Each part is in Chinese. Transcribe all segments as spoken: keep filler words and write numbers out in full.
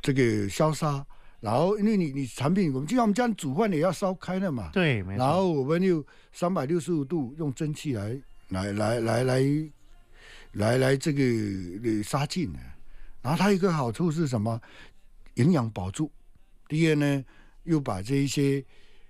这个消杀。然后，因为你你产品，我们就像我们这样煮饭也要烧开了嘛， 对，没错。 然后我们又三百六十五度用蒸汽来来来来来来来这个杀菌的。然后它一个好处是什么？营养保住。第二呢，又把这一些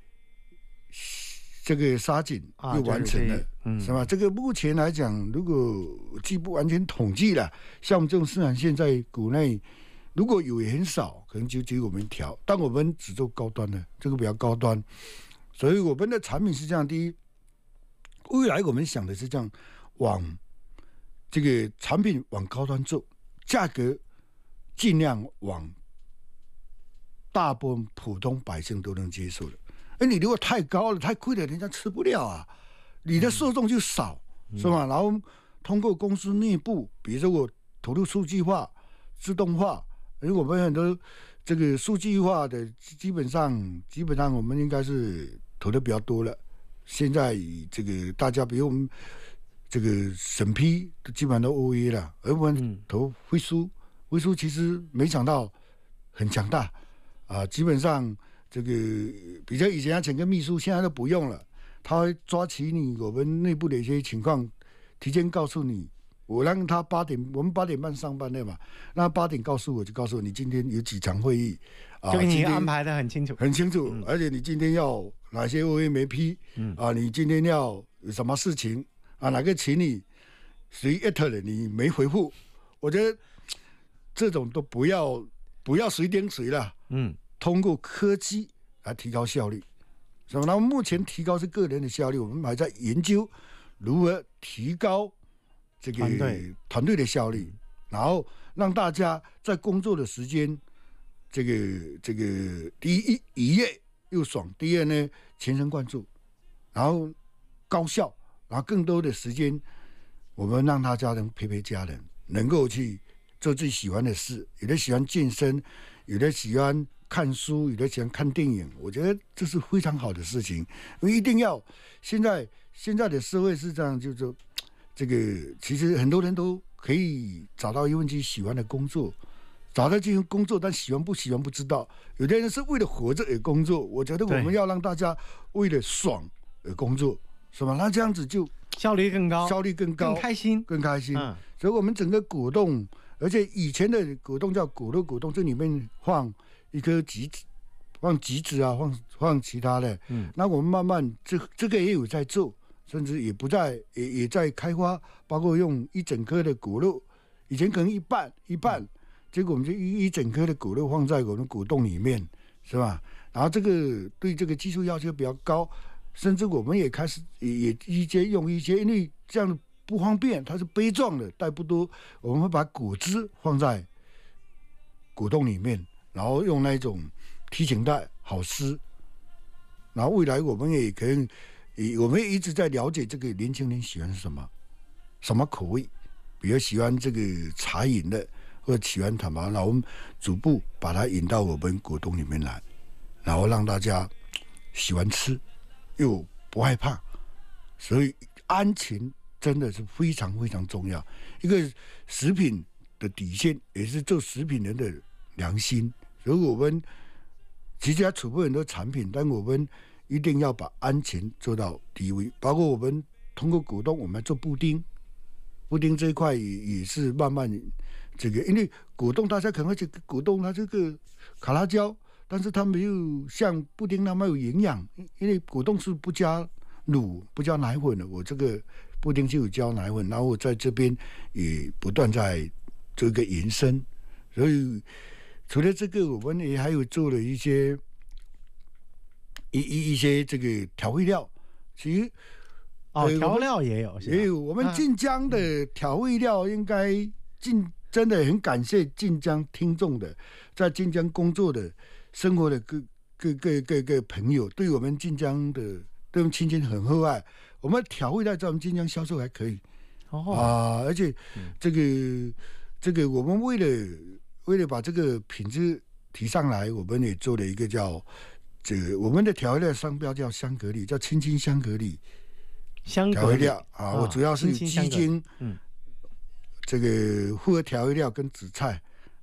这个杀菌又完成了，啊嗯、是吧？这个目前来讲，如果既不完全统计了，像我们这种市场线在国内。如果有也很少，可能就只有我们调，但我们只做高端的，这个比较高端，所以我们的产品是这样。第一，未来我们想的是这样，往这个产品往高端做，价格尽量往大部分普通百姓都能接受的。哎，你如果太高了、太贵了，人家吃不了啊，你的受众就少，嗯、是吧？然后通过公司内部，比如说我投入数据化、自动化。因为我们很多这个数据化的，基本上基本上我们应该是投的比较多了。现在这个大家比如我们这个审批都基本上都 O A 了，而我们投辉书，辉书其实没想到很强大啊，基本上这个比较以前要请个秘书，现在都不用了，他会抓起你我们内部的一些情况，提前告诉你。我让他八点，我们八点半上班的嘛，那八点告诉我就告诉我你今天有几场会议， 啊、就给你安排的很清楚， 很清楚，嗯、而且你今天要哪些 O A 没批，嗯、啊，你今天要有什么事情啊，哪个请你谁 at 了你没回复，我觉得这种都不要不要谁盯谁了，嗯，通过科技来提高效率，是吧？那目前提高是个人的效率，我们还在研究如何提高。这个团队的效率，然后让大家在工作的时间，这个这个第一一夜又爽，第二呢全神贯注，然后高效，然后更多的时间，我们让大家能陪陪家人，能够去做自己喜欢的事。有的喜欢健身，有的喜欢看书，有的喜欢看电影。我觉得这是非常好的事情，因为一定要现在现在的社会是这样，就是说。这个其实很多人都可以找到一份自己喜欢的工作，找到这份工作，但喜欢不喜欢不知道。有的人是为了活着而工作，我觉得我们要让大家为了爽而工作，是吧？那这样子就效率更高， 效率更高， 更开心， 更开心。 嗯、 所以我们整个果冻，而且以前的果冻叫果肉果冻，这里面放一颗橘子，放橘子啊，放放其他的。嗯，那我们慢慢这这个也有在做。甚至也不在也也在开发，包括用一整颗的果肉，以前可能一半一半，嗯、结果我们就一一整颗的果肉放在我们果冻里面，是吧？然后这个对这个技术要求比较高，甚至我们也开始也也一些用一些，因为这样不方便，它是杯状的，带不多，我们会把果汁放在果冻里面，然后用那种提醒袋好撕，然后未来我们也可以。我们一直在了解这个年轻人喜欢什么，什么口味，比如喜欢这个茶饮的，或者喜欢什么，然后我们逐步把它引到我们果冻里面来，然后让大家喜欢吃，又不害怕，所以安全真的是非常非常重要。一个食品的底线，也是做食品人的良心。所以我们其实要储备很多产品，但我们一定要把安全做到第一位，包括我们通过果冻，我们做布丁，布丁这一块 也, 也是慢慢这个，因为果冻大家可能会觉得果冻它这个卡拉胶，但是它没有像布丁那么有营养，因为果冻是不加乳、不加奶粉的，我这个布丁就有加奶粉，然后我在这边也不断在做一个延伸，所以除了这个，我们也还有做了一些。一一一些这个调味料，其实哦，调料也有， 也有。我们晋江的调味料，应该晋真的很感谢晋江听众的，在晋江工作的、生活的各各各各个朋友，对我们晋江的对我们亲戚很厚爱。我们调味料在我们晋江销售还可以，哦啊，而且这个、嗯、这个我们为了为了把这个品质提上来，我们也做了一个叫。这个我们的调味料商标叫香格里，叫青青香格里调味料啊。我主要是鸡精，嗯，这个复合调味料跟紫菜，